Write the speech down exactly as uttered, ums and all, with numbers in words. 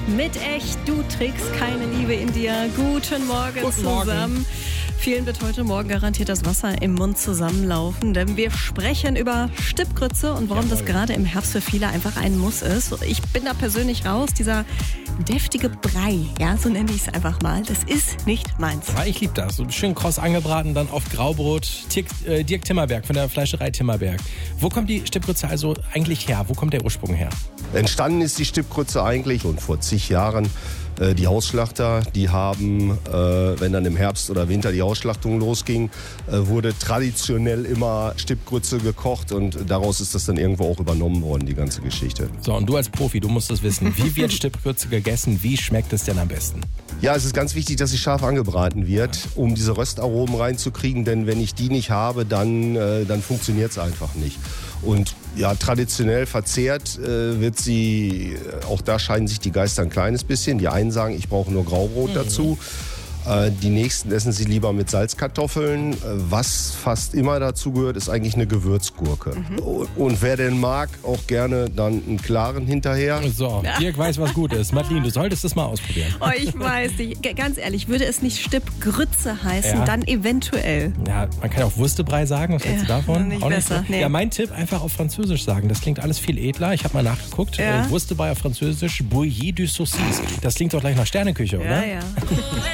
Mit echt, du trägst keine Liebe in dir. Guten Morgen Guten zusammen. Morgen. Vielen wird heute Morgen garantiert das Wasser im Mund zusammenlaufen, denn wir sprechen über Stippgrütze und warum Jawohl. das gerade im Herbst für viele einfach ein Muss ist. Ich bin da persönlich raus, dieser deftige Brei, ja, so nenne ich es einfach mal, das ist nicht meins. Ja, ich liebe das. So schön kross angebraten, dann auf Graubrot. Dirk, äh, Dirk Timmerberg von der Fleischerei Timmerberg. Wo kommt die Stippgrütze also eigentlich her? Wo kommt der Ursprung her? Entstanden ist die Stippgrütze eigentlich schon vor zig Jahren. Äh, die Hausschlachter, die haben, äh, wenn dann im Herbst oder Winter die Ausschlachtung losging, äh, wurde traditionell immer Stippgrütze gekocht und daraus ist das dann irgendwo auch übernommen worden, die ganze Geschichte. So, und du als Profi, du musst es wissen. Wie wird Stippgrütze gegessen? Wie schmeckt es denn am besten? Ja, es ist ganz wichtig, dass sie scharf angebraten wird, um diese Röstaromen reinzukriegen, denn wenn ich die nicht habe, dann, äh, dann funktioniert es einfach nicht. Und ja, traditionell verzehrt äh, wird sie, auch da scheiden sich die Geister ein kleines bisschen. Die einen sagen, ich brauche nur Graubrot mhm. dazu. Äh, die nächsten essen sie lieber mit Salzkartoffeln. Äh, was fast immer dazu gehört, ist eigentlich eine Gewürzgurke. Mhm. Und, und wer denn mag, auch gerne dann einen klaren hinterher. So, Dirk weiß, was gut ist. Madeline, du solltest es mal ausprobieren. Oh, ich weiß nicht. G- Ganz ehrlich, würde es nicht Stippgrütze heißen, Ja. dann eventuell. Ja, man kann auch Wurstebrei sagen. Was hältst du Ja, davon? nicht Auch besser, so? nee. Ja, mein Tipp, einfach auf Französisch sagen. Das klingt alles viel edler. Ich habe mal nachgeguckt. Ja. Äh, Wurstebrei auf Französisch, Bouillie du Saucisse. Das klingt doch gleich nach Sterneküche, oder? Ja, ja.